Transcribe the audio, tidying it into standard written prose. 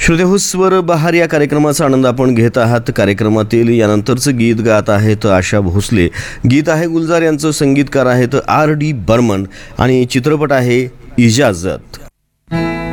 श्रोतेहो, स्वर बहार या कार्यक्रमाचा आनंद आपण घेत आहात. कार्यक्रमातील यानंतरचं गीत गात आहेत आशा भोसले. गीत आहे गुलजार यांचं, संगीतकार आहेत R.D. बर्मन आणि चित्रपट आहे इजाजत.